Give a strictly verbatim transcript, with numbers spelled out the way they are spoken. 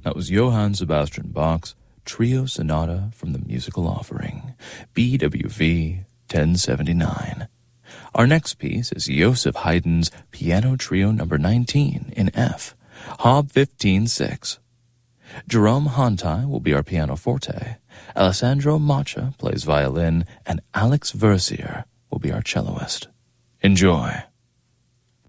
That was Johann Sebastian Bach's Trio Sonata from the Musical Offering, B W V ten seventy-nine. Our next piece is Joseph Haydn's Piano Trio number nineteen in F, Hob fifteen six. Jerome Hontai will be our pianoforte, Alessandro Macha plays violin, and Alex Versier will be our celloist. Enjoy.